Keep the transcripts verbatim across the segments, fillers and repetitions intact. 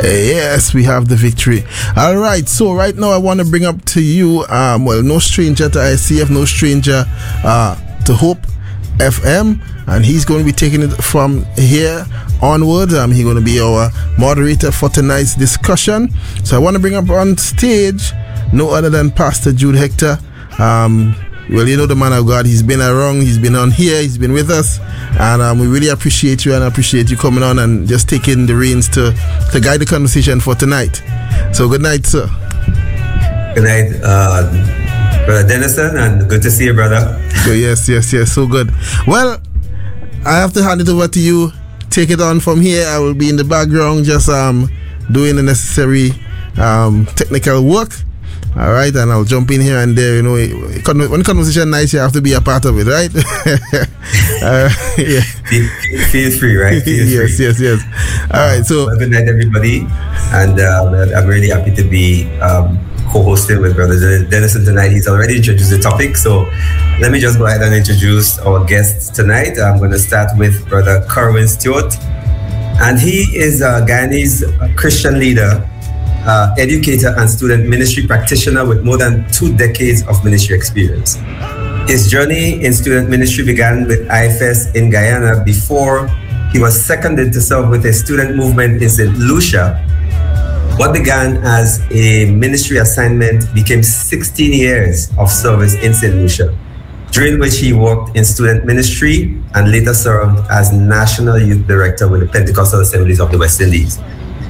Yes, we have the victory. All right, so right now I want to bring up to you, um, well, no stranger to I C F, no stranger uh, to Hope F M, and he's going to be taking it from here onwards. Um, he's going to be our moderator for tonight's discussion. So I want to bring up on stage no other than Pastor Jude Hector. Um, well, you know the man of God. He's been around. He's been on here. He's been with us, and um, we really appreciate you and appreciate you coming on and just taking the reins to to guide the conversation for tonight. So good night, sir. Good night, uh, Brother Dennison, and good to see you, brother. So yes, yes, yes. So good. Well, I have to hand it over to you. Take it on from here. I will be in the background, just um doing the necessary um technical work. All right, and I'll jump in here and there. You know, when conversation nice, you have to be a part of it, right? uh, yeah. Feel, feel free, right? Feel yes, free. yes, yes. All uh, right, so well, good night, everybody, and uh, I'm really happy to be um, co-hosting with Brother Dennison tonight. He's already introduced the topic, so let me just go ahead and introduce our guests tonight. I'm going to start with Brother Kerwin Stewart, and he is a Guyanese Christian leader, Uh, educator and student ministry practitioner with more than two decades of ministry experience. His journey in student ministry began with I F S in Guyana before he was seconded to serve with a student movement in Saint Lucia. What began as a ministry assignment became sixteen years of service in Saint Lucia, during which he worked in student ministry and later served as National Youth Director with the Pentecostal Assemblies of the West Indies.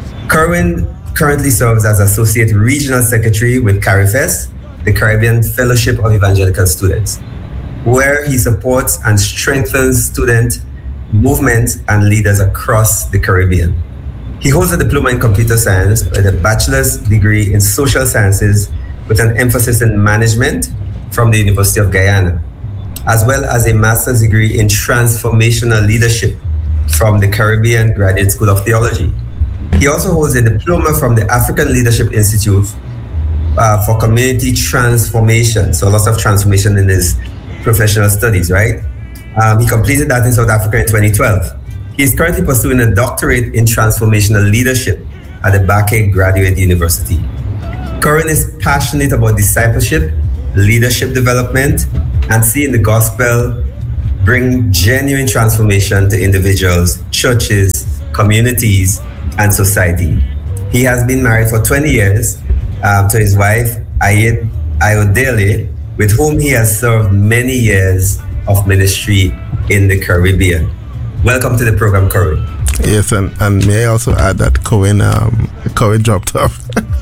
Kerwin currently serves as Associate Regional Secretary with CARIFES, the Caribbean Fellowship of Evangelical Students, where he supports and strengthens student movements and leaders across the Caribbean. He holds a diploma in computer science with a bachelor's degree in social sciences with an emphasis in management from the University of Guyana, as well as a master's degree in transformational leadership from the Caribbean Graduate School of Theology. He also holds a diploma from the African Leadership Institute uh, for community transformation. So lots of transformation in his professional studies, right? Um, he completed that in South Africa in twenty twelve. He is currently pursuing a doctorate in transformational leadership at the Bake Graduate University. Kerwin is passionate about discipleship, leadership development, and seeing the gospel bring genuine transformation to individuals, churches, communities, and society. He has been married for twenty years um, to his wife, Ayed Ayodele, with whom he has served many years of ministry in the Caribbean. Welcome to the program, Kerwin. Yes, and, and may I also add that Kerwin, um, Kerwin dropped off.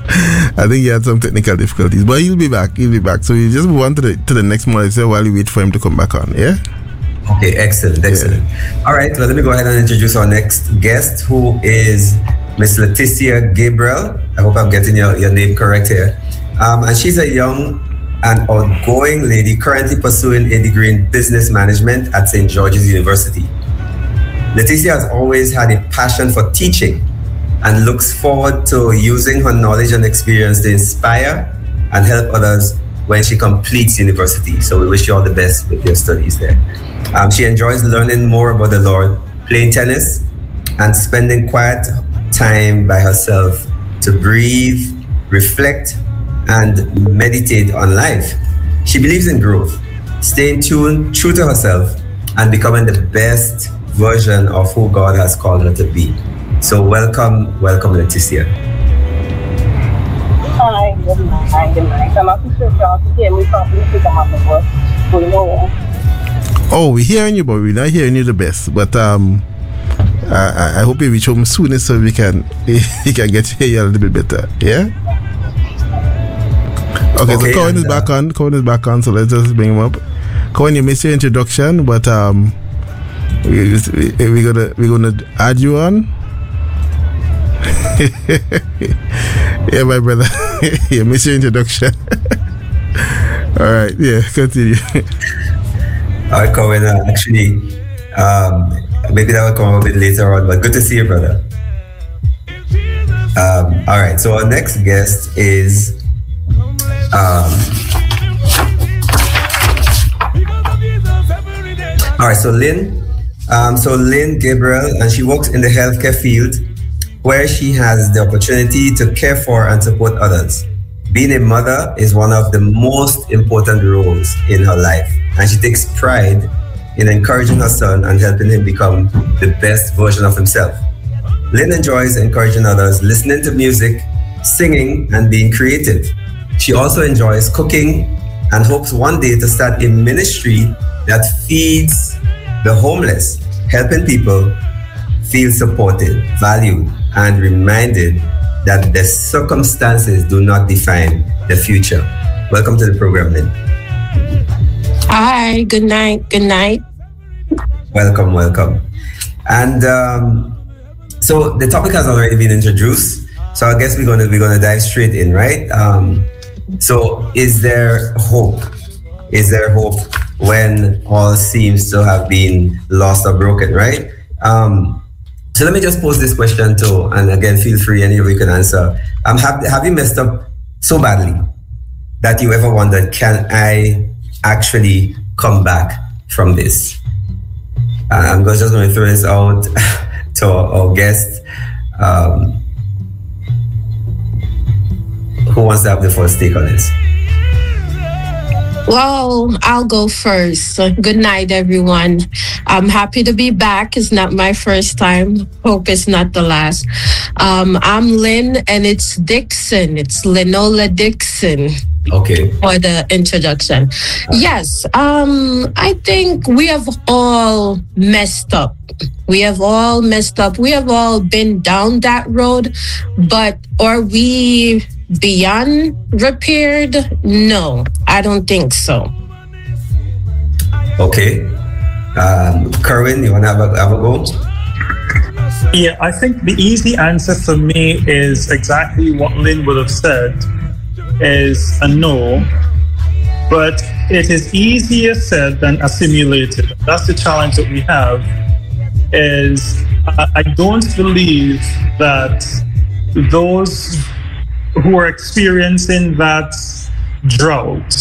I think he had some technical difficulties, but he'll be back. He'll be back. So we just move on to the to the next monitor while we wait for him to come back on. Yeah. Okay, excellent, excellent. Yeah. All right, well, let me go ahead and introduce our next guest, who is Miss Leticia Gabriel. I hope I'm getting your, your name correct here. Um, and she's a young and outgoing lady currently pursuing a degree in business management at Saint George's University. Leticia has always had a passion for teaching and looks forward to using her knowledge and experience to inspire and help others when she completes university. So we wish you all the best with your studies there. Um, she enjoys learning more about the Lord, playing tennis, and spending quiet time by herself to breathe, reflect, and meditate on life. She believes in growth, staying tuned, true to herself, and becoming the best version of who God has called her to be. So welcome, welcome, Leticia. Hi, good night, good night. I'm not sure if y'all can hear me properly because I'm on the bus. We know. Oh, we're hearing you, but we're not hearing you the best. But um, I, I hope you reach home soon so we can we can get to hear you a little bit better. Yeah. Okay, okay so Kerwin is uh, back on. Kerwin is back on. So let's just bring him up. Kerwin, you missed your introduction, but um, we we we're gonna we're gonna add you on. Yeah, my brother. You missed your introduction. All right. Yeah, continue. All right, Kerwin. Uh, actually, um, maybe that will come a bit later on, but good to see you, brother. Um, all right, so our next guest is um, all right, so Lynn, um, so Lynn Gabriel, and she works in the healthcare field where she has the opportunity to care for and support others. Being a mother is one of the most important roles in her life, and she takes pride in encouraging her son and helping him become the best version of himself. Lynn enjoys encouraging others, listening to music, singing, and being creative. She also enjoys cooking and hopes one day to start a ministry that feeds the homeless, helping people feel supported, valued, and reminded that the circumstances do not define the future. Welcome to the program, Lynn. Hi, good night, good night. Welcome, welcome. And um, so the topic has already been introduced, so I guess we're gonna we're gonna dive straight in, right? Um, so, is there hope? Is there hope when all seems to have been lost or broken, right? Um, so let me just pose this question too, and again, feel free, any of you can answer. Um, have have you messed up so badly that you ever wondered, can I actually come back from this? Uh, I'm just going to throw this out to our, our guest. Um, who wants to have the first take on this? Well, I'll go first. Good night, everyone. I'm happy to be back. It's not my first time. Hope it's not the last. Um, I'm Lynn, and it's Dixon. It's Linola Dixon. Okay. For the introduction. Yes, um, I think we have all messed up. We have all messed up. We have all been down that road, but are we beyond repaired? No, I don't think so. Okay. Um, Kerwin, you want to have a, have a go? Yeah, I think the easy answer for me is exactly what Lynn would have said, is a no, but it is easier said than assimilated. That's the challenge that we have, is I, I don't believe that those who are experiencing that drought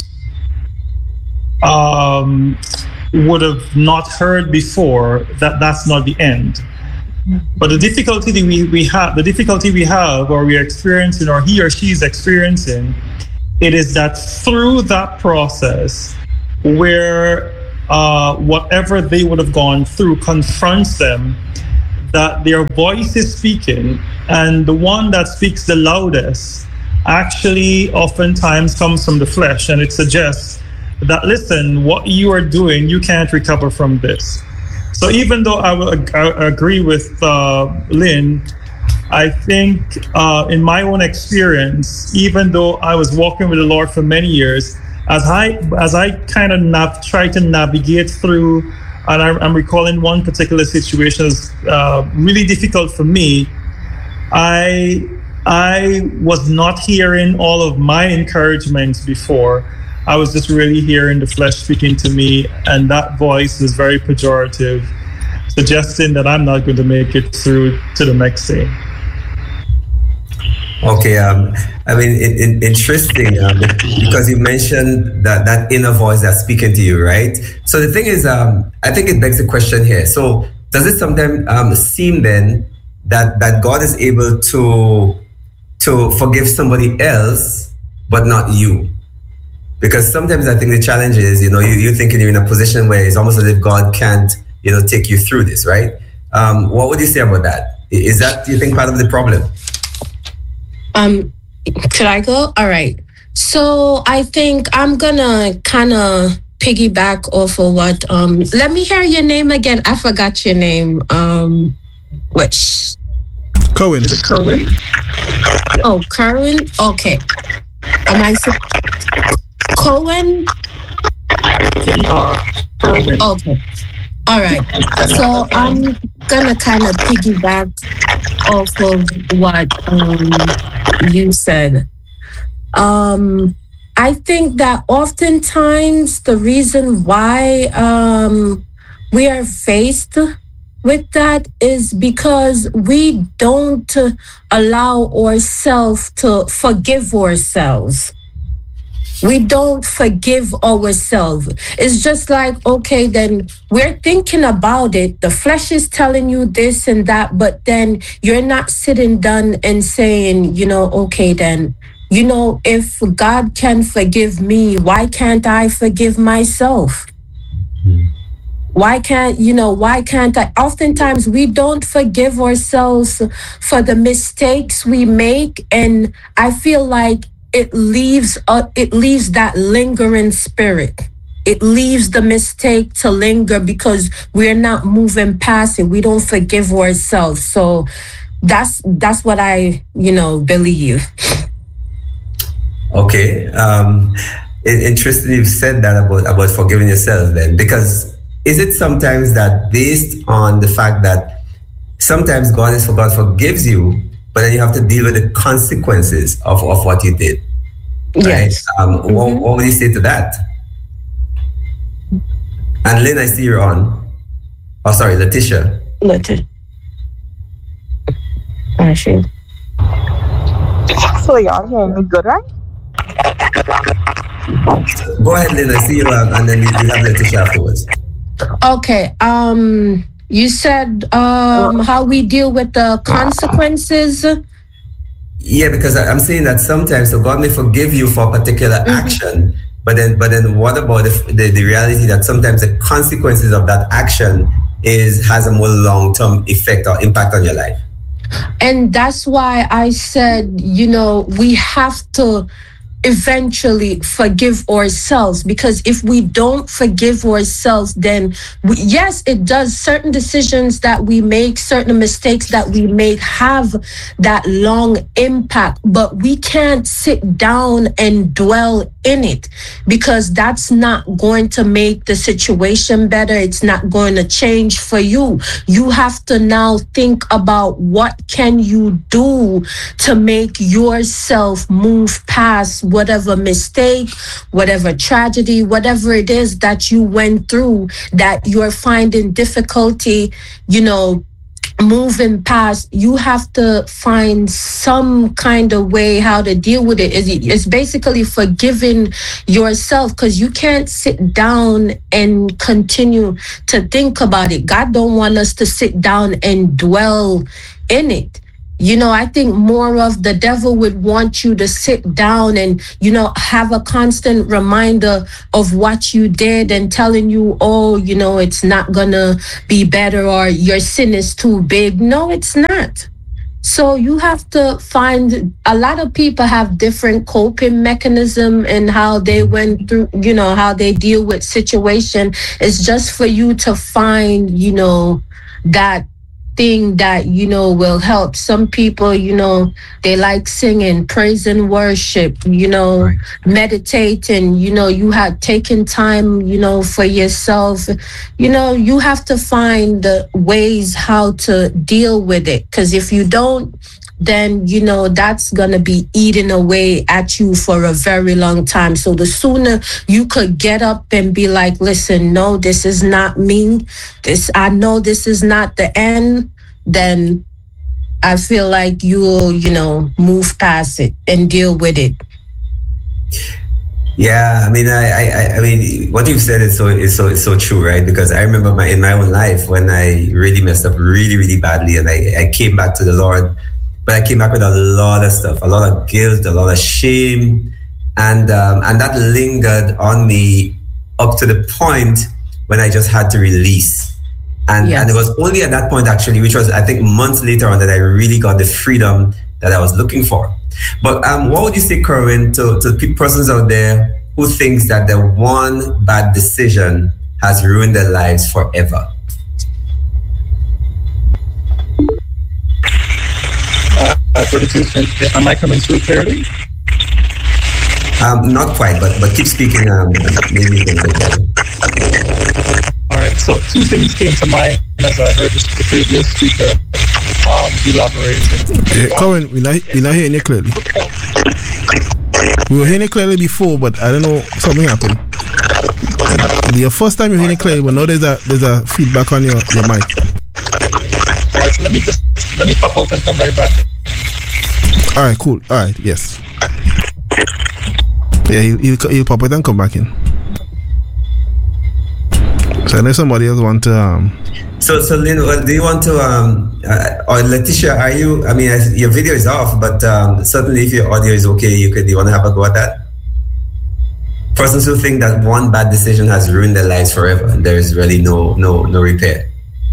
um, would have not heard before that that's not the end. But the difficulty that we, we have, the difficulty we have, or we are experiencing, or he or she is experiencing, it is that through that process, where uh, whatever they would have gone through confronts them, that their voice is speaking, and the one that speaks the loudest actually oftentimes comes from the flesh, and it suggests that, listen, what you are doing, you can't recover from this. So even though I will ag- I agree with uh, Lynn, I think uh, in my own experience, even though I was walking with the Lord for many years, as I as I kind of nav- try to navigate through, and I, I'm recalling one particular situation as uh, really difficult for me, I I was not hearing all of my encouragements before. I was just really hearing the flesh speaking to me, and that voice was very pejorative, suggesting that I'm not going to make it through to the next day. Okay, um, I mean, it, it, interesting um, because you mentioned that that inner voice that's speaking to you, right? So the thing is, um, I think it begs the question here. So does it sometimes um, seem then that that God is able to to forgive somebody else, but not you? Because sometimes I think the challenge is, you know, you, you're thinking you're in a position where it's almost as if God can't, you know, take you through this, right? Um, what would you say about that? Is that, do you think, part of the problem? Um, could I go? All right. So I think I'm gonna kind of piggyback off of what. Um, let me hear your name again. I forgot your name. Um, which? Cohen. Cohen. Oh, Kerwin. Okay. Am I? Cohen? Okay. All right. So I'm gonna kind of piggyback off of what um, you said. Um, I think that oftentimes the reason why um, we are faced with that is because we don't allow ourselves to forgive ourselves. We don't forgive ourselves. It's just like, okay, then we're thinking about it. The flesh is telling you this and that, but then you're not sitting down and saying, you know, okay, then, you know, if God can forgive me, why can't I forgive myself? Mm. Why can't, you know, why can't I? Oftentimes we don't forgive ourselves for the mistakes we make. And I feel like it leaves, uh, it leaves that lingering spirit. It leaves the mistake to linger because we're not moving past it. We don't forgive ourselves. So that's, that's what I, you know, believe. Okay. Um, interesting you've said that about, about forgiving yourself then, because is it sometimes that based on the fact that sometimes God is for God forgives you, but then you have to deal with the consequences of, of what you did? Right? Yes. Um, mm-hmm. what, what would you say to that? And Lynn, I see you're on. Oh, sorry, Letitia. Letitia. Actually. So y'all hearing me good, right? Go ahead, Lynn. I see you, uh, and then you, you have Letitia afterwards. Okay. Um, you said um, how we deal with the consequences. Yeah, because I, I'm saying that sometimes, so God may forgive you for a particular mm-hmm. action, but then, but then, what about the, the the reality that sometimes the consequences of that action is has a more long-term effect or impact on your life? And that's why I said, you know, we have to eventually forgive ourselves, because if we don't forgive ourselves, then we, yes, it does. Certain decisions that we make, certain mistakes that we make have that long impact, but we can't sit down and dwell in it, because that's not going to make the situation better. It's not going to change for you. You have to now think about what can you do to make yourself move past whatever mistake, whatever tragedy, whatever it is that you went through that you're finding difficulty, you know, moving past. You have to find some kind of way how to deal with it. It's basically forgiving yourself, because you can't sit down and continue to think about it. God don't want us to sit down and dwell in it. You know, I think more of the devil would want you to sit down and, you know, have a constant reminder of what you did and telling you, oh, you know, it's not gonna be better, or your sin is too big. No, it's not. So you have to find, a lot of people have different coping mechanism and how they went through, you know, how they deal with situation. It's just for you to find, you know, that thing that, you know, will help. Some people, you know, they like singing, praise and worship, you know, right. meditating, you know, you have taken time, you know, for yourself. You know, you have to find the ways how to deal with it. Because if you don't, then, you know, that's going to be eating away at you for a very long time. So the sooner you could get up and be like, listen, no, this is not me. This, I know this is not the end. Then I feel like you'll, you know, move past it and deal with it. Yeah, I mean, I, I, I mean, what you've said is so, is so, is so true, right? Because I remember my, in my own life when I really messed up really, really badly, and I, I came back to the Lord. But I came back with a lot of stuff, a lot of guilt, a lot of shame. And um, and that lingered on me up to the point when I just had to release. And, yes. and it was only at that point, actually, which was, I think, months later on, that I really got the freedom that I was looking for. But um, what would you say, Kerwin, to, to persons out there who thinks that the one bad decision has ruined their lives forever? Uh, for the truth, am I coming through clearly? Um, not quite, but but keep speaking. Um, maybe you can take that. All right. So two things came to mind as I heard the previous speaker um, elaborate. Yeah, Colin, we're not we're not hearing you clearly. We were hearing it clearly before, but I don't know, something happened. The first time you're hearing it clearly, but now there's a there's a feedback on your, your mic. All right. So let me just let me pop out and come right back. All right, cool. All right, yes. Yeah, he'll, he'll, he'll pop it and come back in. So unless somebody else want to... Um, So, so Lynn, do you want to, um, uh, or Letitia, are you, I mean, your video is off, but um, certainly if your audio is okay, you could, you want to have a go at that? Persons who think that one bad decision has ruined their lives forever and there is really no, no, no repair.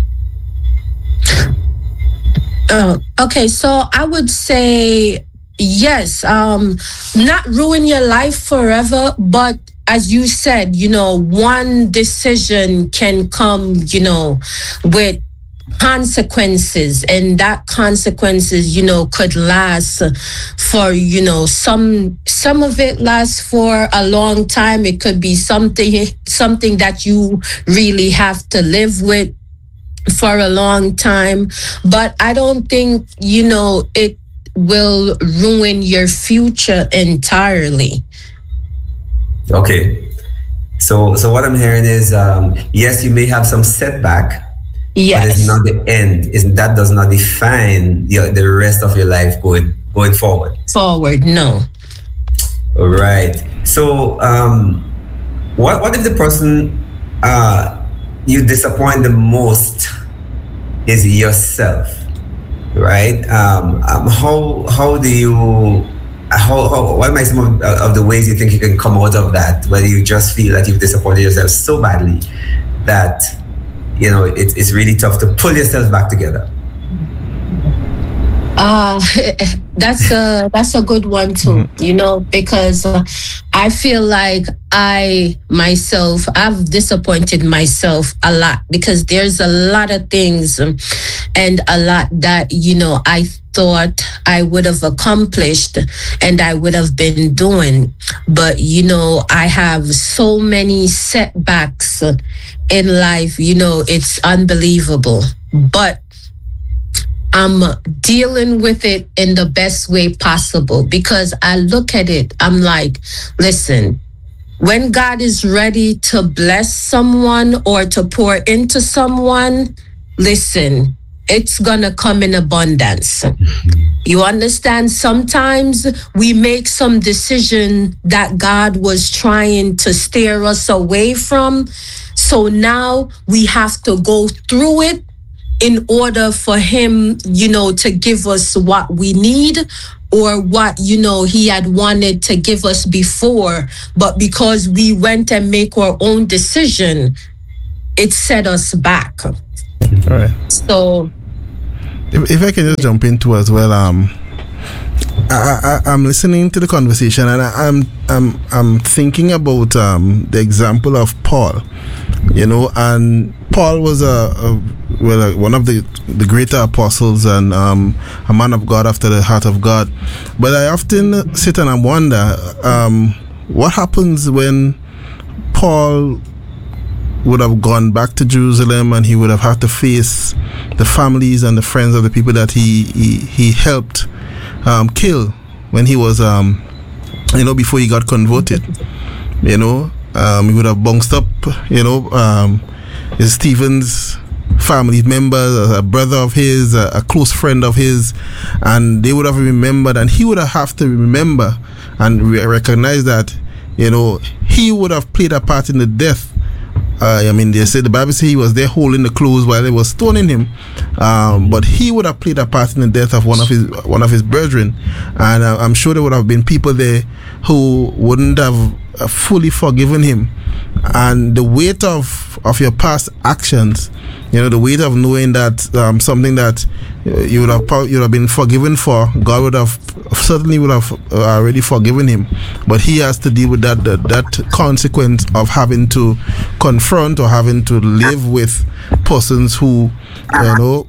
Oh, okay. So I would say, yes, um, not ruin your life forever, but as you said, you know, one decision can come, you know, with consequences, and that consequences, you know, could last for, you know, some some of it lasts for a long time. It could be something something that you really have to live with for a long time. But I don't think, you know, it will ruin your future entirely. Okay. So so what I'm hearing is, um, yes, you may have some setback, yes, but it's not the end. It's, that does not define your, the rest of your life going going forward. Forward, no. All right. So um, what what if the person uh, you disappoint the most is yourself, right? Um, um, how how do you how, how what might some of, of the ways you think you can come out of that, whether you just feel like you've disappointed yourself so badly that you know it, it's really tough to pull yourself back together? Uh, that's a that's a good one too, you know, because uh, I feel like I myself I've disappointed myself a lot, because there's a lot of things um, and a lot that, you know, I thought I would have accomplished and I would have been doing, but you know, I have so many setbacks in life, you know, it's unbelievable, but I'm dealing with it in the best way possible, because I look at it, I'm like, listen, when God is ready to bless someone or to pour into someone, listen, it's gonna come in abundance. You understand? Sometimes we make some decision that God was trying to steer us away from. So now we have to go through it in order for him, you know, to give us what we need or what, you know, he had wanted to give us before. But because we went and make our own decision, it set us back. All right. So, if, if I can just jump into as well, um, I, I, I'm listening to the conversation and I, I'm I'm I'm thinking about um, the example of Paul, you know, and Paul was a, a well a, one of the the greater apostles and um, a man of God after the heart of God. But I often sit and I wonder um, what happens when Paul would have gone back to Jerusalem and he would have had to face the families and the friends of the people that he he, he helped um, kill when he was um, you know, before he got converted. You know, um, he would have bounced up, you know, um, his Stephen's family members, a brother of his, a, a close friend of his, and they would have remembered, and he would have to remember and re- recognize that, you know, he would have played a part in the death. Uh, I mean, they said the Bible says he was there holding the clothes while they were stoning him, um, but he would have played a part in the death of one of his one of his brethren, and uh, I'm sure there would have been people there who wouldn't have uh, fully forgiven him. And the weight of of your past actions, you know, the weight of knowing that um, something that you would have you would have been forgiven for, God would have certainly would have already forgiven him, but he has to deal with that that, that consequence of having to confront or having to live with persons who, you know,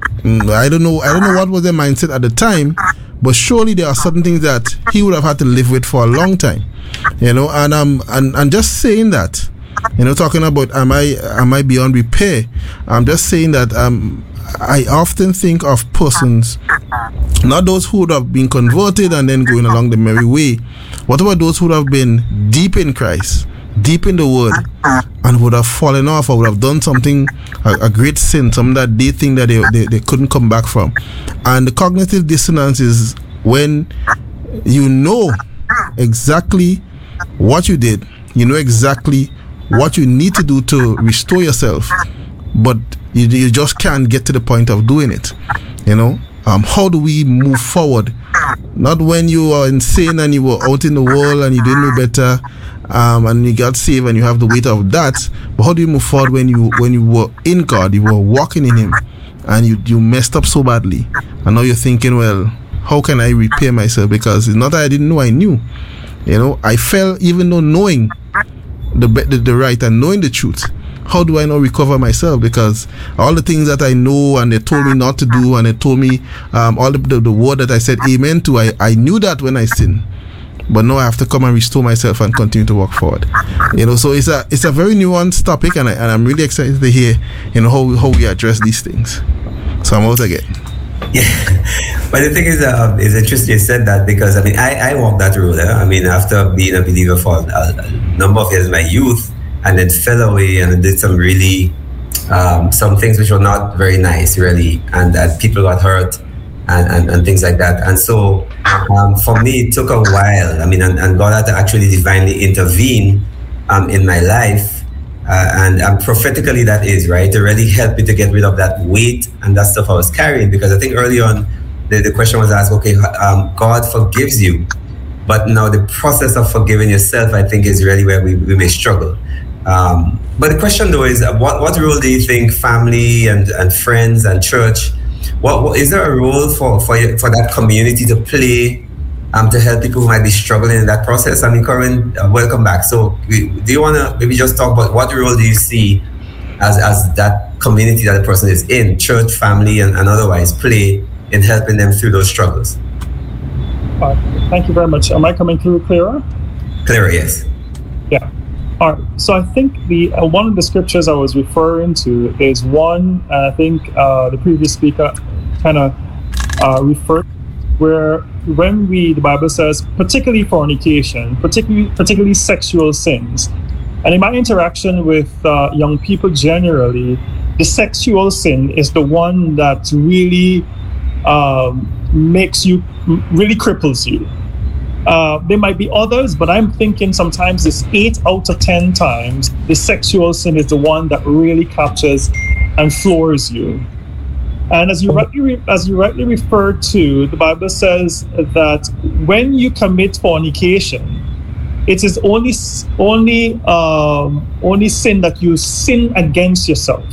I don't know I don't know what was their mindset at the time, but surely there are certain things that he would have had to live with for a long time, you know. And um and, and just saying that, you know, talking about am I am I beyond repair, I'm just saying that um I often think of persons, not those who would have been converted and then going along the merry way. What about those who would have been deep in Christ, deep in the Word, and would have fallen off or would have done something, a, a great sin, something that they think that they, they, they couldn't come back from? And the cognitive dissonance is when you know exactly what you did. You know exactly what you need to do to restore yourself, but you, you just can't get to the point of doing it. You know, um, how do we move forward? Not when you are insane and you were out in the world and you didn't know better, um, and you got saved and you have the weight of that. But how do you move forward when you when you were in God, you were walking in Him, and you you messed up so badly, and now you're thinking, well, how can I repair myself? Because it's not that I didn't know, I knew. You know, I fell even though knowing the the, the right and knowing the truth. How do I now recover myself? Because all the things that I know and they told me not to do, and they told me um, all the, the, the word that I said amen to, I, I knew that when I sinned. But now I have to come and restore myself and continue to walk forward. You know, so it's a it's a very nuanced topic, and, I, and I'm really excited to hear, you know, how, how we address these things. So I'm out again. Yeah, but the thing is, uh, it's interesting you said that, because I mean, I, I walked that road. Eh? I mean, after being a believer for a, a number of years in my youth, and then fell away and did some really, um, some things which were not very nice, really, and that people got hurt and, and, and things like that. And so um, for me, it took a while. I mean, and, and God had to actually divinely intervene um, in my life. Uh, and um, prophetically, that is, right, to really help me to get rid of that weight and that stuff I was carrying. Because I think early on, the, the question was asked, okay, um, God forgives you. But now the process of forgiving yourself, I think, is really where we, we may struggle. Um, but the question, though, is what, what role do you think family and, and friends and church, what, what is there a role for, for, for that community to play um, to help people who might be struggling in that process? I mean, Corinne, uh, welcome back. So we, do you want to maybe just talk about what role do you see as, as that community that the person is in, church, family, and, and otherwise, play in helping them through those struggles? Uh, thank you very much. Am I coming through clearer? Clearer, yes. Yeah. All right. So I think the uh, one of the scriptures I was referring to is one, and I think uh, the previous speaker kind of uh, referred, where when we, the Bible says, particularly fornication, particularly particularly sexual sins, and in my interaction with uh, young people generally, the sexual sin is the one that really um, makes you, really cripples you. Uh, there might be others, but I'm thinking sometimes it's eight out of ten times the sexual sin is the one that really captures and floors you. And as you rightly re- as you rightly referred to, the Bible says that when you commit fornication, it is only only um, only sin that you sin against yourself.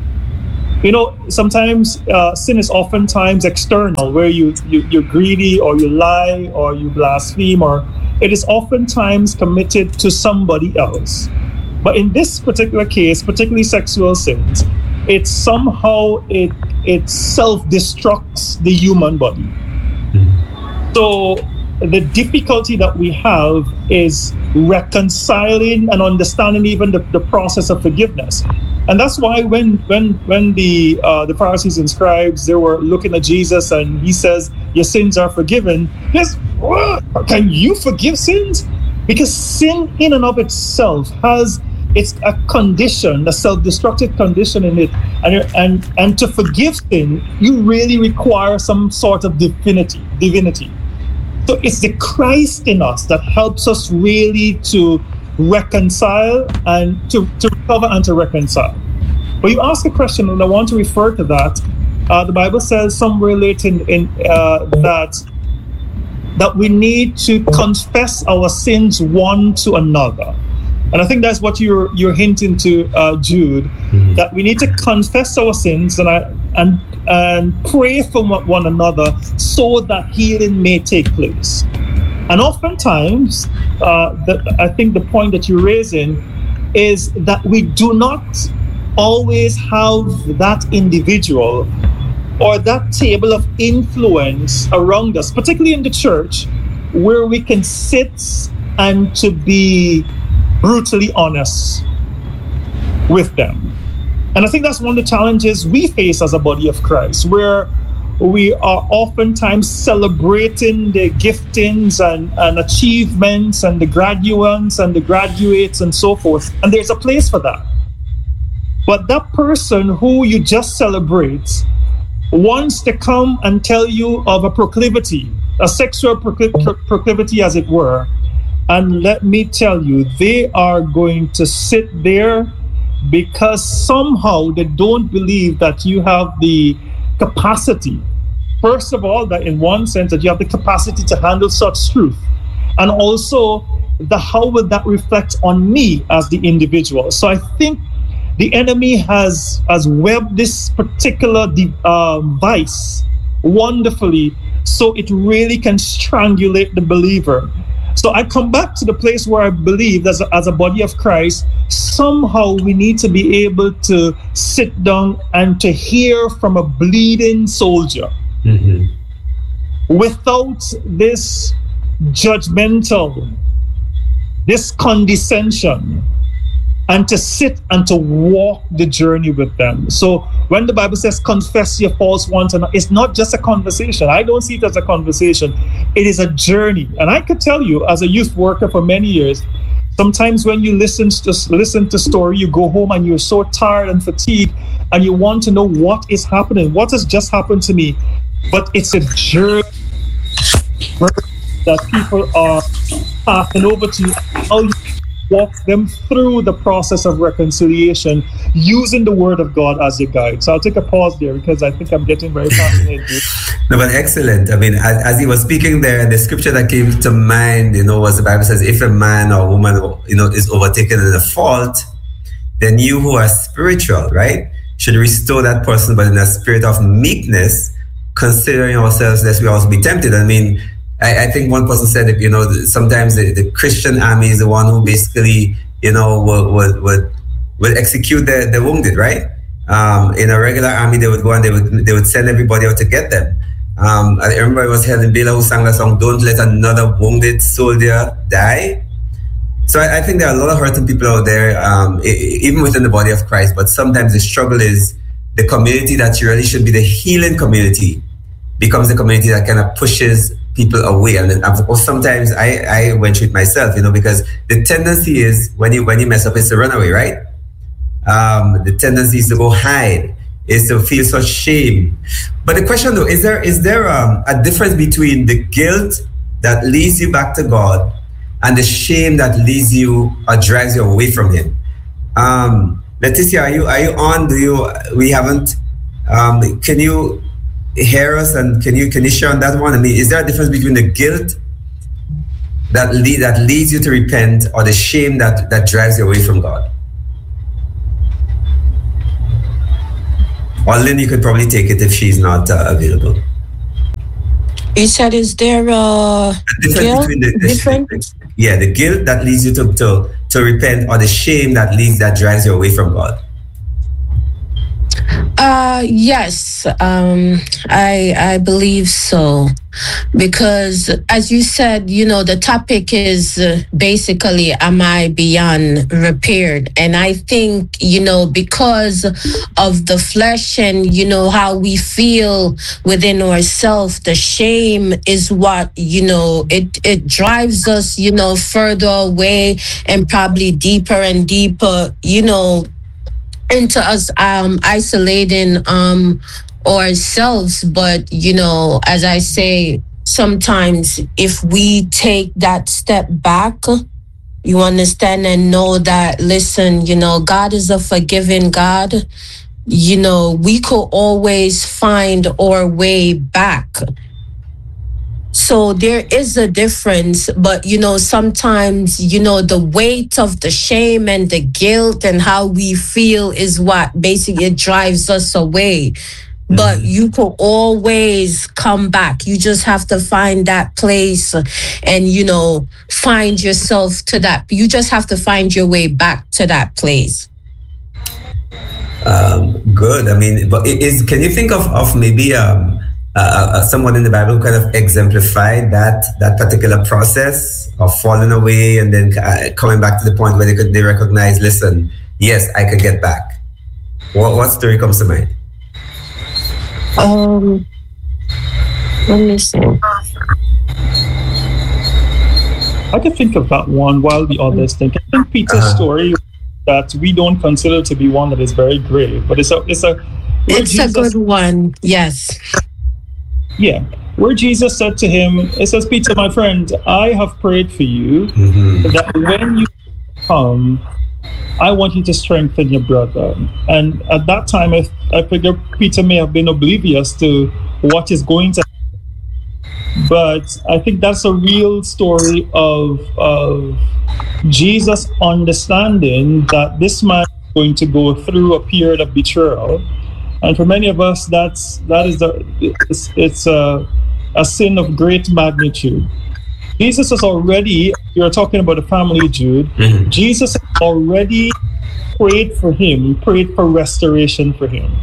You know, sometimes uh, sin is oftentimes external, where you, you, you're greedy, or you lie, or you blaspheme, or it is oftentimes committed to somebody else. But in this particular case, particularly sexual sins, it somehow, it, it self-destructs the human body. Mm-hmm. So the difficulty that we have is reconciling and understanding even the, the process of forgiveness. And that's why when when when the uh, the Pharisees and scribes, they were looking at Jesus and he says, your sins are forgiven. Yes, what? Can you forgive sins? Because sin in and of itself has it's a condition, a self-destructive condition in it. And, and, and to forgive sin, you really require some sort of divinity, divinity. So it's the Christ in us that helps us really to reconcile and to, to recover and to reconcile. But you ask a question, and I want to refer to that. Uh, the Bible says somewhere later in, in uh, that that we need to confess our sins one to another. And I think that's what you're you're hinting to, uh, Jude, mm-hmm. that we need to confess our sins and I, and and pray for one another so that healing may take place. And oftentimes, uh, the, I think the point that you're raising is that we do not always have that individual or that table of influence around us, particularly in the church, where we can sit and to be brutally honest with them. And I think that's one of the challenges we face as a body of Christ, where we are oftentimes celebrating the giftings and, and achievements and the graduates and the graduates and so forth. And there's a place for that. But that person who you just celebrate wants to come and tell you of a proclivity, a sexual procl- proclivity, as it were, And let me tell you, they are going to sit there because somehow they don't believe that you have the capacity. First of all, that in one sense, that you have the capacity to handle such truth. And also, the how will that reflect on me as the individual? So I think the enemy has, has webbed this particular uh, vice wonderfully, so it really can strangulate the believer. So I come back to the place where I believe as a, as a body of Christ, somehow we need to be able to sit down and to hear from a bleeding soldier mm-hmm. without this judgmental, this condescension, and to sit and to walk the journey with them. So when the Bible says confess your faults one to another, it's not just a conversation. I don't see it as a conversation. It is a journey. And I could tell you, as a youth worker for many years, sometimes when you listen to listen to story, you go home and you're so tired and fatigued, and you want to know what is happening, what has just happened to me. But it's a journey that people are passing over to you. How you walk them through the process of reconciliation using the word of God as your guide. So I'll take a pause there because I think I'm getting very fascinated. No, but excellent. I mean, as, as he was speaking there, the scripture that came to mind, you know, was the Bible says, if a man or woman, you know, is overtaken in a fault, then you who are spiritual, right, should restore that person, but in a spirit of meekness, considering ourselves lest we also be tempted. I mean, I, I think one person said that, you know, sometimes the, the Christian army is the one who basically, you know, would would would, would execute the, the wounded, right? Um, in a regular army, they would go and they would they would send everybody out to get them. Um, I remember it was Helen Baylor who sang the song, "Don't Let Another Wounded Soldier Die." So I, I think there are a lot of hurting people out there, um, even within the body of Christ. But sometimes the struggle is the community that really should be the healing community becomes the community that kind of pushes people away. And then, of course, sometimes I, I went through it myself, you know, because the tendency is when you when you mess up, it's to run away, right? Um, the tendency is to go hide, is to feel such shame. But the question though, is there is there um, a difference between the guilt that leads you back to God and the shame that leads you or drives you away from Him? Um, Leticia, are you are you on? Do you? We haven't. Um, can you hear us, and can you can you share on that one? I mean, is there a difference between the guilt that lead that leads you to repent, or the shame that that drives you away from God? Or Lynn, you could probably take it if she's not uh, available. You said, is there a, a difference guilt? between the, the different? The, yeah, the guilt that leads you to, to to repent, or the shame that leads that drives you away from God? Uh, yes, um, I I believe so, because as you said, you know, the topic is uh, basically, am I beyond repaired? And I think, you know, because of the flesh and, you know, how we feel within ourselves, the shame is what, you know, it, it drives us, you know, further away and probably deeper and deeper, you know, into us um, isolating um, ourselves. But, you know, as I say, sometimes if we take that step back, you understand, and know that, listen, you know, God is a forgiving God. You know, we could always find our way back. So there is a difference, but, you know, sometimes, you know, the weight of the shame and the guilt and how we feel is what basically drives us away. Mm-hmm. But you could always come back. You just have to find that place and, you know, find yourself to that. You just have to find your way back to that place. Um, good. I mean, but is can you think of, of maybe um, Uh, uh, someone in the Bible kind of exemplified that that particular process of falling away and then uh, coming back to the point where they could they recognize, listen, yes, I could get back. What what story comes to mind? Um, let me see. I could think of that one while the others think. I think Peter's uh-huh. story that we don't consider to be one that is very grave, but it's a it's a it's Jesus, a good one. Yes. Yeah, where Jesus said to him, it says, Peter, my friend, I have prayed for you mm-hmm. that when you come, I want you to strengthen your brother. And at that time, I, I figure Peter may have been oblivious to what is going to happen. But I think that's a real story of, of Jesus understanding that this man is going to go through a period of betrayal. And for many of us, that's that is a it's, it's a, a sin of great magnitude. Jesus has already, you're talking about the family, Jude. Mm-hmm. Jesus has already prayed for him, prayed for restoration for him.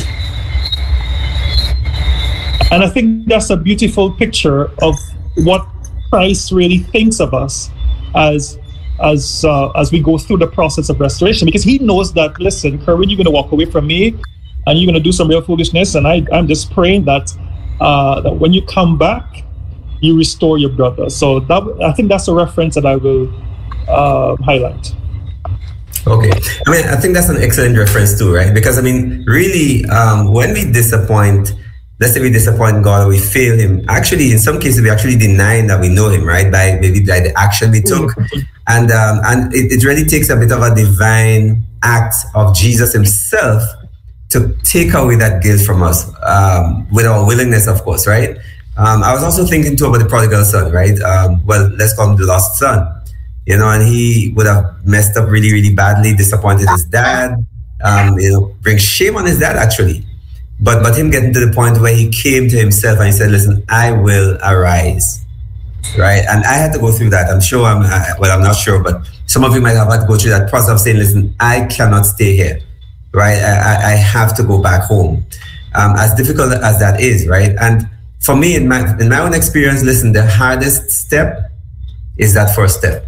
And I think that's a beautiful picture of what Christ really thinks of us as as uh, as we go through the process of restoration, because he knows that, listen, Kerwin, you're going to walk away from me and you're going to do some real foolishness, and I, I'm just praying that uh, that when you come back, you restore your brother. So that, I think that's a reference that I will uh, highlight. Okay. I mean, I think that's an excellent reference too, right? Because, I mean, really, um, when we disappoint, let's say we disappoint God or we fail him, actually, in some cases, we actually denying that we know him, right? By maybe by the action we took. And um, and it, it really takes a bit of a divine act of Jesus himself to take away that guilt from us, um, with our willingness, of course, right? Um, I was also thinking too about the prodigal son, right? Um, well, let's call him the lost son, you know, and he would have messed up really, really badly, disappointed his dad, um, you know, bring shame on his dad, actually. But but him getting to the point where he came to himself and he said, listen, I will arise, right? And I had to go through that. I'm sure, I'm, I, well, I'm not sure, but some of you might have had to go through that process of saying, listen, I cannot stay here, right? I, I have to go back home, um, as difficult as that is, right? And for me, in my in my own experience, listen, the hardest step is that first step.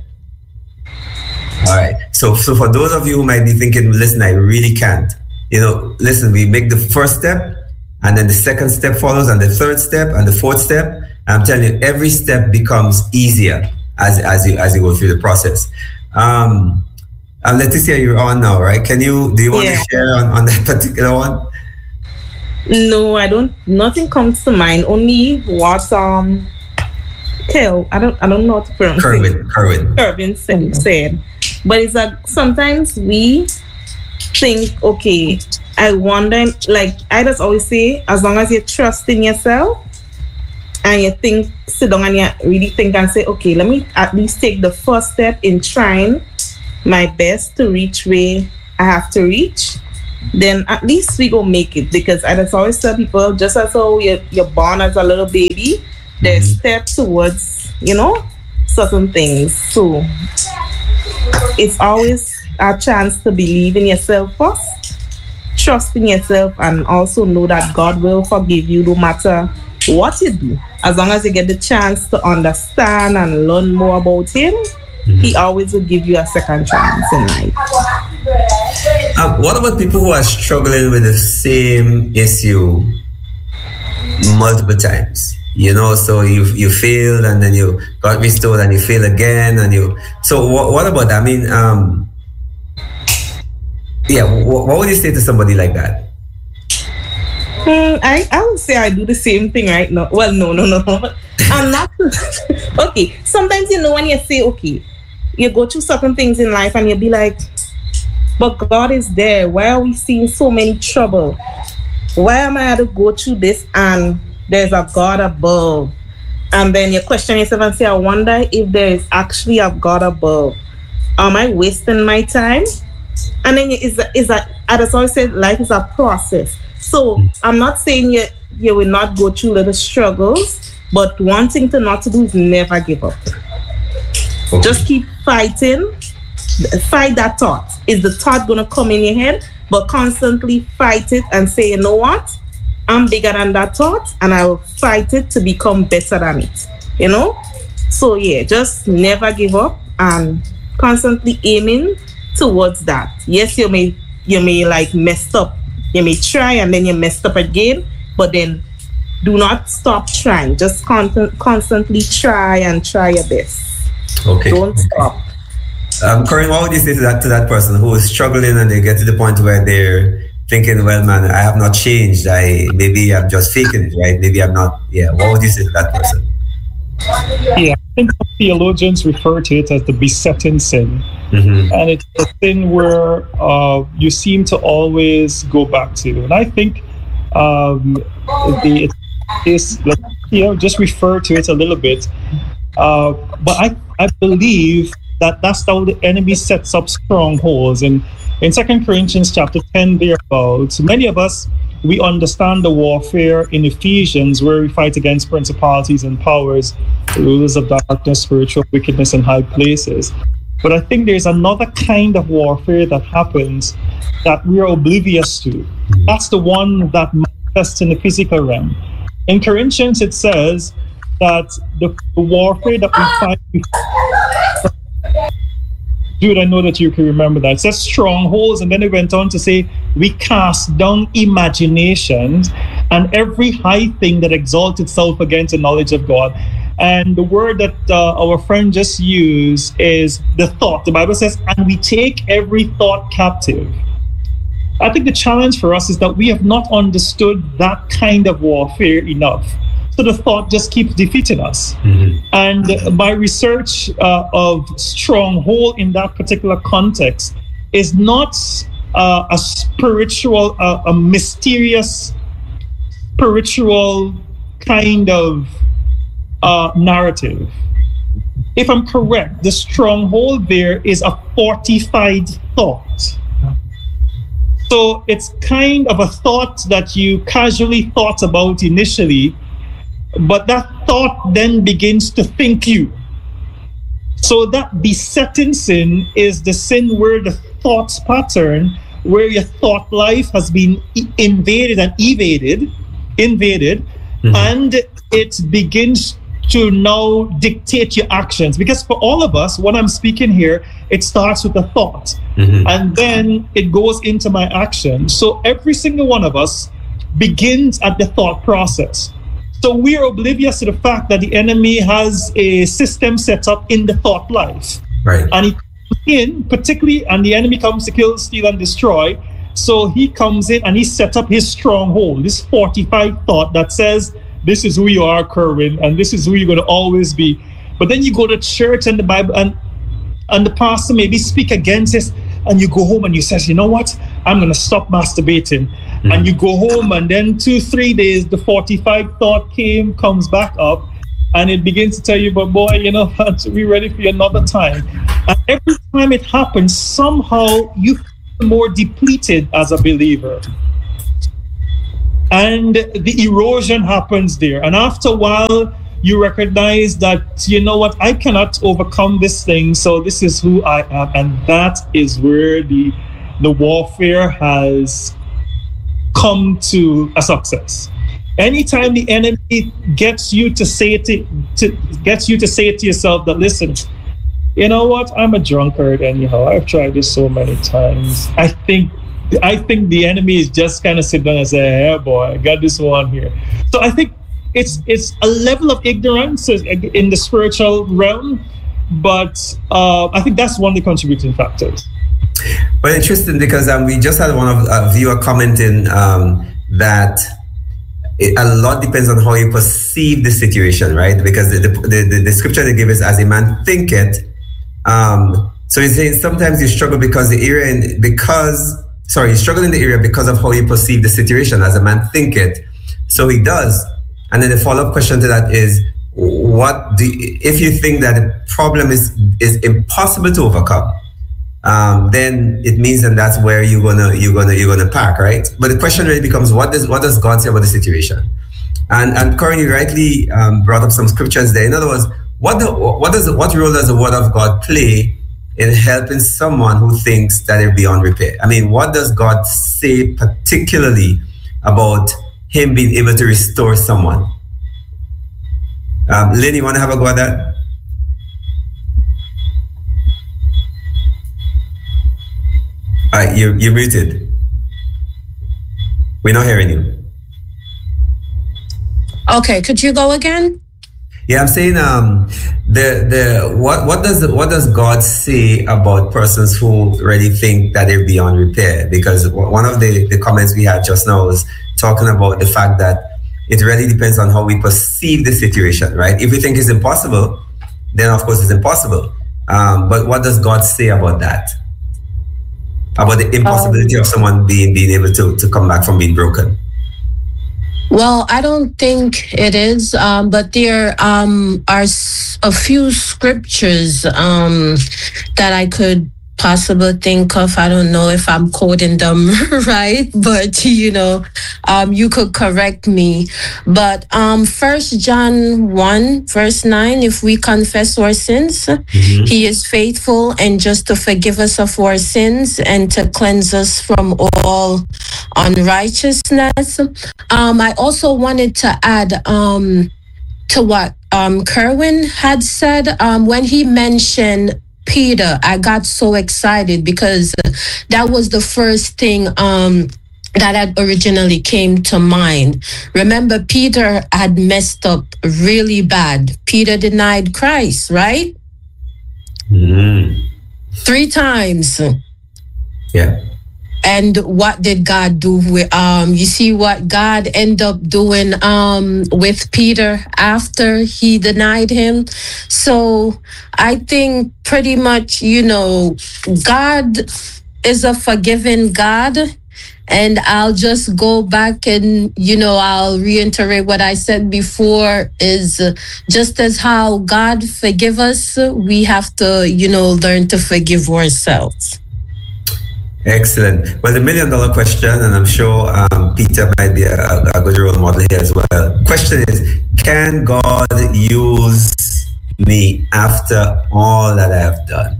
All right. So, so for those of you who might be thinking, listen, I really can't. You know, listen, we make the first step, and then the second step follows, and the third step, and the fourth step. And I'm telling you, every step becomes easier as as you as you go through the process. Um, and Leticia, you're on now, right? Can you do you want yeah. to share on, on that particular one? No, I don't. Nothing comes to mind. Only what um, Kel. I don't. I don't know how to pronounce Kerwin. it. Kerwin. Kerwin said, said. But it's that sometimes we think, okay, I wonder. Like I just always say, as long as you trust in yourself and you think, sit down and you really think and say, okay, let me at least take the first step in trying my best to reach where I have to reach. Then at least we go make it, because I just always tell people, just as though you're, you're born as a little baby, there's mm-hmm. steps towards, you know, certain things. So it's always a chance to believe in yourself first, trust in yourself, and also know that God will forgive you no matter what you do. As long as you get the chance to understand and learn more about him, mm-hmm. he always will give you a second chance in life. Um, what about people who are struggling with the same issue multiple times? You know, so you you failed and then you got restored and you fail again and you. So what what about that? I mean, um, yeah, what, what would you say to somebody like that? Hmm, I I would say I do the same thing right now. Well, no, no, no, I'm not. Okay, sometimes you know when you say, okay, you go through certain things in life and you'll be like, but God is there. Why are we seeing so many trouble? Why am I to go through this and there's a God above? And then you question yourself and say, I wonder if there is actually a God above. Am I wasting my time? And then is is that I just always say life is a process. So I'm not saying you you will not go through little struggles, but one thing to not to do is never give up. Okay. Just keep fighting. Fight that thought. Is the thought gonna come in your head? But constantly fight it and say, you know what? I'm bigger than that thought, and I will fight it to become better than it. You know? So yeah, just never give up and constantly aiming towards that. Yes, you may you may like messed up. You may try and then you messed up again, but then do not stop trying. Just con- constantly try and try your best. Okay. Don't stop. Um, Corinne, what would you say to that to that person who is struggling and they get to the point where they're thinking, well, man, I have not changed. I maybe I'm just faking it, right? Maybe I'm not. Yeah. What would you say to that person? Yeah, I think theologians refer to it as the besetting sin. Mm-hmm. And it's a sin where uh, you seem to always go back to. And I think um, the, it's, you know, just refer to it a little bit. Uh, but I, I believe that that's how the enemy sets up strongholds. And in Second Corinthians chapter ten, thereabouts, many of us, we understand the warfare in Ephesians, where we fight against principalities and powers, rulers of darkness, spiritual wickedness in high places. But I think there's another kind of warfare that happens that we are oblivious to. That's the one that manifests in the physical realm. In Corinthians, it says that the, the warfare that we fight, Dude, I know that you can remember that. It says strongholds, and then it went on to say, we cast down imaginations and every high thing that exalts itself against the knowledge of God. And the word that uh, our friend just used is the thought. The Bible says, and we take every thought captive. I think the challenge for us is that we have not understood that kind of warfare enough. So the thought just keeps defeating us. Mm-hmm. And my research uh, of stronghold in that particular context is not uh, a spiritual, uh, a mysterious, spiritual kind of uh, narrative. If I'm correct, the stronghold there is a fortified thought. So it's kind of a thought that you casually thought about initially, but that thought then begins to think you. So that besetting sin is the sin where the thoughts pattern, where your thought life has been invaded and evaded, invaded, mm-hmm. and it begins to now dictate your actions. Because for all of us, when I'm speaking here, it starts with a thought, mm-hmm. and then it goes into my action. So every single one of us begins at the thought process. So we are oblivious to the fact that the enemy has a system set up in the thought life. Right. And he comes in, particularly, and the enemy comes to kill, steal, and destroy. So he comes in and he set up his stronghold, this fortified thought that says, this is who you are, Kerwin, and this is who you're going to always be. But then you go to church and the Bible, and, and the pastor maybe speak against this, and you go home and you say, you know what? I'm going to stop masturbating. Mm-hmm. And you go home, and then two, three days, the forty-five thought came, comes back up, and it begins to tell you, but boy, you know, we're ready for another time. And every time it happens, somehow you feel more depleted as a believer. And the erosion happens there. And after a while, you recognize that, you know what, I cannot overcome this thing, so this is who I am. And that is where the the warfare has come to a success. Anytime the enemy gets you to say it to, to gets you to say it to yourself that, listen, you know what, I'm a drunkard anyhow. I've tried this so many times. I think I think the enemy is just kind of sit down and say, hey boy, I got this one here. So I think it's it's a level of ignorance in the spiritual realm, but uh, I think that's one of the contributing factors. Well, interesting, because um, we just had one of a viewer commenting um, that it, a lot depends on how you perceive the situation, right? Because the the, the, the scripture they give is as a man thinketh. Um, so he's saying sometimes you struggle because the area in, because sorry, you struggle in the area because of how you perceive the situation as a man thinketh. So he does. And then the follow-up question to that is, what do you, if you think that the problem is is impossible to overcome? Um, then it means that that's where you're gonna you're gonna you're gonna park, right? But the question really becomes, what does what does God say about the situation? And and Corinne, you rightly um, brought up some scriptures there. In other words, what the, what does what role does the Word of God play in helping someone who thinks that they're beyond repair? I mean, what does God say particularly about Him being able to restore someone? Um, Lynn, you want to have a go at that? All right, you, you're muted. We're not hearing you. Okay, could you go again? Yeah, I'm saying um, the the what what does what does God say about persons who really think that they're beyond repair? Because one of the, the comments we had just now was talking about the fact that it really depends on how we perceive the situation, right? If we think it's impossible, then of course it's impossible. Um, but what does God say about that? About the impossibility um, of someone being being able to to come back from being broken? Well, I don't think it is, um, but there um, are s- a few scriptures um, that I could possibly think of. I don't know if I'm quoting them right, but you know, um, you could correct me. But um, First John one verse nine: if we confess our sins, mm-hmm. He is faithful and just to forgive us of our sins and to cleanse us from all unrighteousness. Um, I also wanted to add um, to what um, Kerwin had said um, when he mentioned Peter. I got so excited because that was the first thing um, that had originally came to mind. Remember, Peter had messed up really bad. Peter denied Christ, right? Mm-hmm. Three times. Yeah. And what did God do with, um, you see what God ended up doing um, with Peter after he denied him? So I think pretty much, you know, God is a forgiving God. And I'll just go back and, you know, I'll reiterate what I said before is uh, just as how God forgive us, we have to, you know, learn to forgive ourselves. Excellent. Well, the million dollar question, and I'm sure um, Peter might be a, a good role model here as well. Question is, can God use me after all that I have done?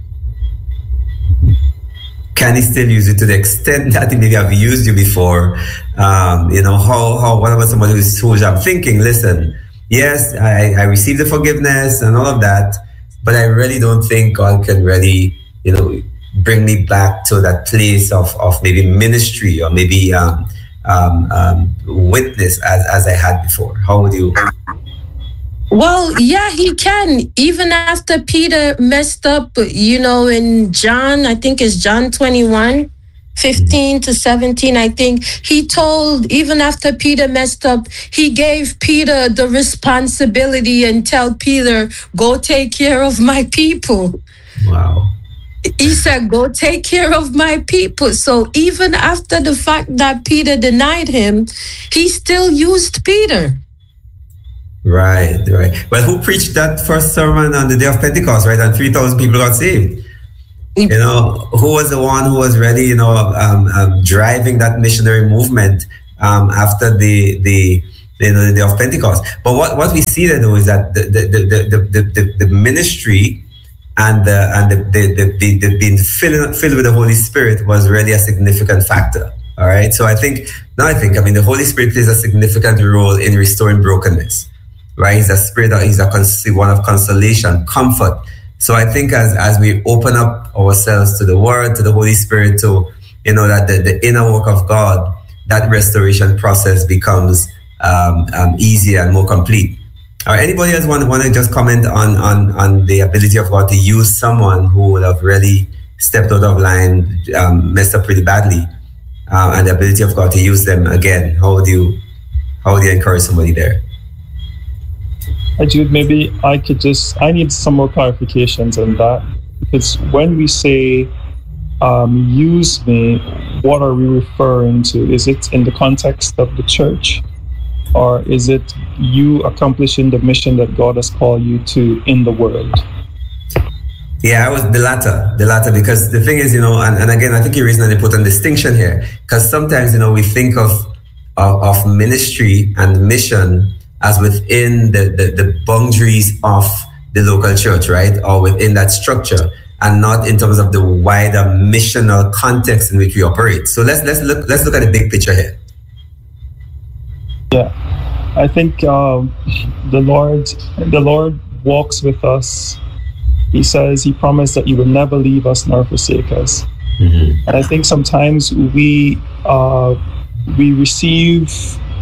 Can He still use you to the extent that He maybe have used you before? Um, you know, how, how, what about somebody who's, who's I'm thinking, listen, yes, I, I received the forgiveness and all of that, but I really don't think God can really, you know, bring me back to that place of, of maybe ministry or maybe um, um, um, witness as, as I had before. How would you? Well, yeah, He can. Even after Peter messed up, you know, in John, I think it's John twenty-one, fifteen to seventeen, I think, He told, even after Peter messed up, He gave Peter the responsibility and tell Peter, go take care of my people. Wow. He said, go take care of my people. So even after the fact that Peter denied Him, He still used Peter. Right, right. Well, who preached that first sermon on the day of Pentecost, right? And three thousand people got saved. You know, who was the one who was really, you know, um, um, driving that missionary movement um, after the, the, you know, the day of Pentecost? But what, what we see there, though, is that the, the, the, the, the, the, the ministry and the, and the, the, the, the, the being filled, filled with the Holy Spirit was really a significant factor. All right. So I think, now I think, I mean, the Holy Spirit plays a significant role in restoring brokenness, right? He's a spirit, he's a one of consolation, comfort. So I think as, as we open up ourselves to the Word, to the Holy Spirit, to, you know, that the, the inner work of God, that restoration process becomes um, um, easier and more complete. All right, anybody else want, want to just comment on, on, on the ability of God to use someone who would have really stepped out of line, um, messed up pretty badly, uh, and the ability of God to use them again? How would you, how would you encourage somebody there? I Jude, maybe I could just, I need some more clarifications on that. Because when we say, um, use me, what are we referring to? Is it in the context of the church? Or is it you accomplishing the mission that God has called you to in the world? Yeah, I was the latter, the latter, because the thing is, you know, and, and again, I think you raised an important distinction here, because sometimes, you know, we think of, of, of ministry and mission as within the, the, the boundaries of the local church, right? Or within that structure, and not in terms of the wider missional context in which we operate. So let's let's look let's look at the big picture here. Yeah, I think um, the Lord the Lord walks with us. He says He promised that He will never leave us nor forsake us. Mm-hmm. And I think sometimes we uh, we receive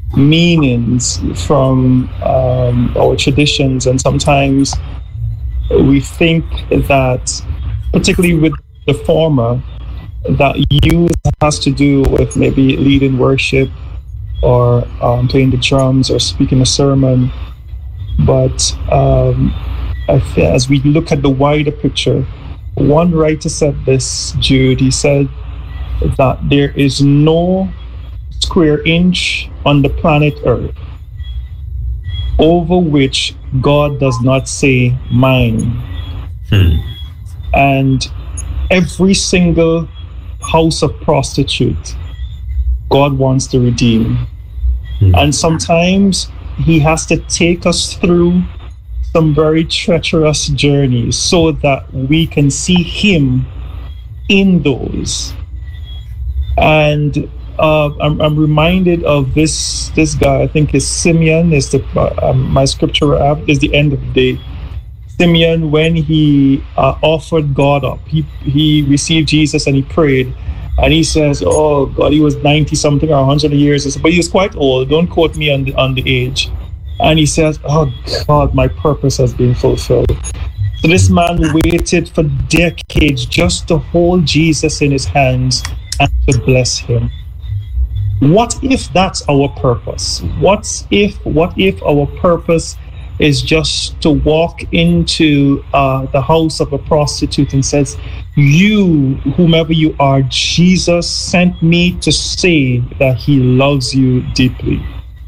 meanings from um, our traditions, and sometimes we think that, particularly with the former, that youth has to do with maybe leading worship or um, playing the drums or speaking a sermon. But um, I feel as we look at the wider picture, one writer said this, Jude, he said that there is no square inch on the planet Earth over which God does not say mine. Hmm. And every single house of prostitute, God wants to redeem. Hmm. And sometimes he has to take us through some very treacherous journeys so that we can see him in those. And uh, I'm, I'm reminded of this this guy, I think is Simeon, is the uh, um, my scripture app is the end of the day. Simeon, when he uh, offered God up, he, he received Jesus and he prayed. And he says, oh God, he was ninety something or one hundred years, but he was quite old. Don't quote me on the, on the age. And he says, oh God, my purpose has been fulfilled. So this man waited for decades just to hold Jesus in his hands and to bless him. What if that's our purpose? What if, what if our purpose is just to walk into uh, the house of a prostitute and says, you, whomever you are, Jesus sent me to say that he loves you deeply?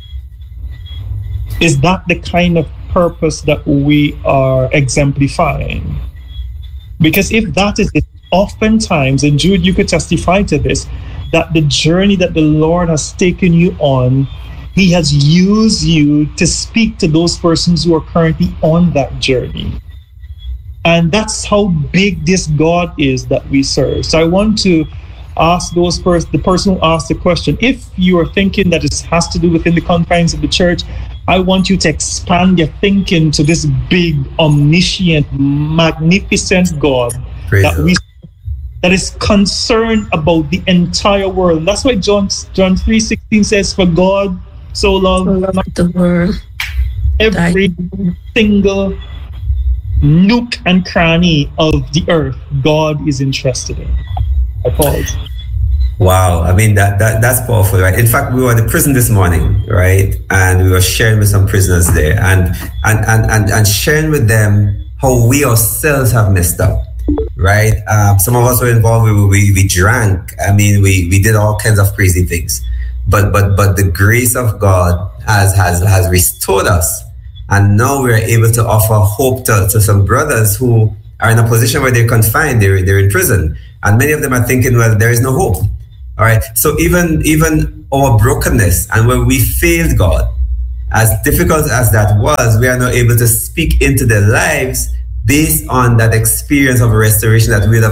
Is that the kind of purpose that we are exemplifying? Because if that is it, oftentimes, and Jude, you could testify to this, that the journey that the Lord has taken you on, he has used you to speak to those persons who are currently on that journey. And that's how big this God is that we serve. So I want to ask those pers- the person who asked the question, if you are thinking that it has to do within the confines of the church, I want you to expand your thinking to this big, omniscient, magnificent God Praise that God. we that is concerned about the entire world. That's why John John three sixteen says, for God so loved So loved the world. every Died. single nook and cranny of the earth, God is interested in. I pause. Wow, I mean that, that that's powerful, right? In fact, we were at the prison this morning, right? And we were sharing with some prisoners there, and and and and, and sharing with them how we ourselves have messed up, right? Um, some of us were involved. We, we we drank. I mean, we we did all kinds of crazy things, but but but the grace of God has has has restored us, and now we are able to offer hope to, to some brothers who are in a position where they're confined. They're they're in prison, and many of them are thinking, well, there is no hope. All right. So even even our brokenness and when we failed God, as difficult as that was, we are now able to speak into their lives based on that experience of restoration that we have